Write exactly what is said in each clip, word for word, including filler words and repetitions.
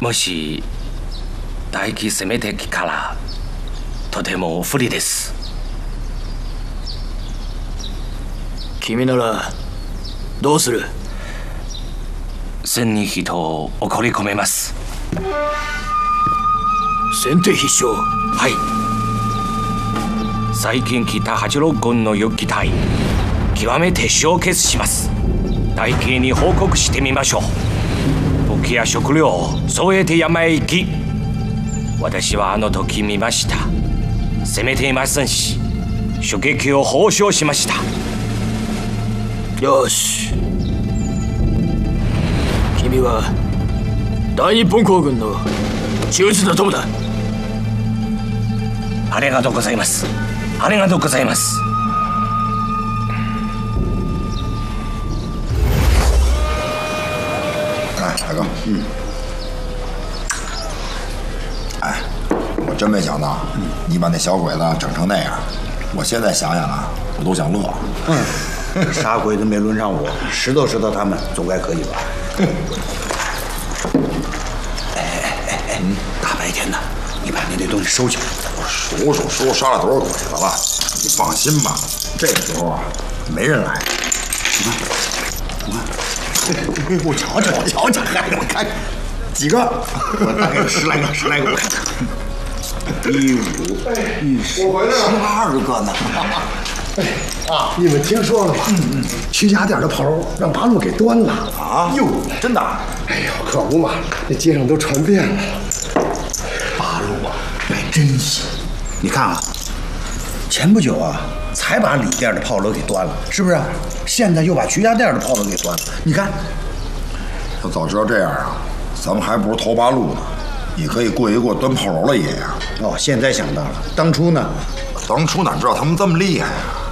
もし大気攻めてきたらとても不利です。 君ならどうする？ 千に人を送り込めます。 先手必勝。 はい。最近来たはちじゅうろく軍の遊撃隊、極めて集結します。大慶に報告してみましょう。武器や食料を添えて山へ行き、私はあの時見ました。攻めていませんし、襲撃を報奨しました。 よし。君は大日本皇軍の忠実な友だ。 ありがとうございます。ありがとうございます。 哎，大哥，嗯，哎，我真没想到，你把那小鬼子整成那样，我现在想想啊，我都想乐。 嗯，啥鬼子没轮上我，拾掇拾掇他们，总该可以吧？哎哎哎哎，大白天的，你把那堆东西收起来。 我数数数杀了多少鬼子了？你放心吧，这个时候啊，没人来。 你看，你看。哎，我瞧瞧，我瞧瞧，我看几个，我大概有十来个，十来个，我看看，一五一十，十二个呢。 哎啊，你们听说了吗？嗯嗯，徐家店的炮楼让八路给端了啊！哟，真的？ 哎呦，可不嘛，这街上都传遍了。 八路啊，还真行。你看啊，前不久啊，才把李店的炮楼给端了，是不是？现在又把徐家店的炮楼给端了，你看。 要早知道这样啊，咱们还不如投八路呢。你可以过一过端炮楼了，爷爷。 哦，现在想到了，当初呢？ 当初哪知道他们这么厉害呀？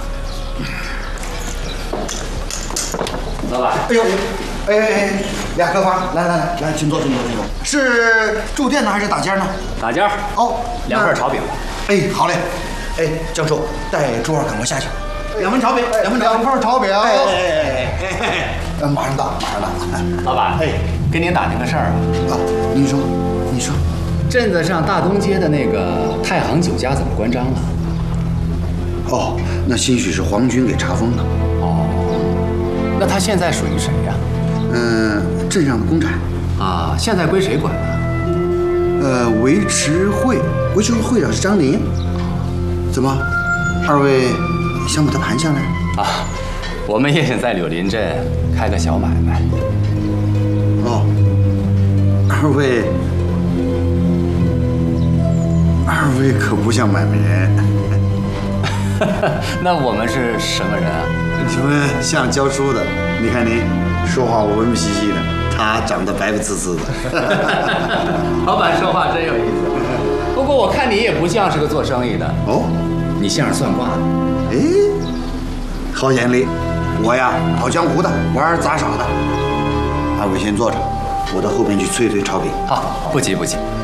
老板，哎呦，哎哎哎，俩客房，来来来来，请坐，请坐，请坐。是住店呢还是打尖呢？ 打尖。 哦， 两份炒饼。 哎，好嘞。哎，江叔，带桌上赶快下去。两份炒饼，两份两份炒饼。 哎哎哎哎哎，马上到，马上到。 老板，哎，跟您打听个事儿啊。 啊，您说，你说。 镇子上大东街的那个太行酒家怎么关张了？ 哦，那兴许是皇军给查封了。 哦，那他现在属于谁呀？ 嗯，镇上的公产。 啊，现在归谁管啊？ 呃，维持会，维持会会长是张林。怎么，二位想把他盘下来？ 啊，我们也想在柳林镇开个小买卖。 哦，二位，二位可不像买卖人。 那我们是什么人啊？ 你们像教书的，你看您说话我文不兮兮的，他长得白白呲呲的。 老板说话真有意思。不过我看你也不像是个做生意的哦， 你像是算卦的。 哎，好眼力！我呀，跑江湖的，玩杂耍的。二位先坐着，我到后边去催催炒饼。 好，不急不急。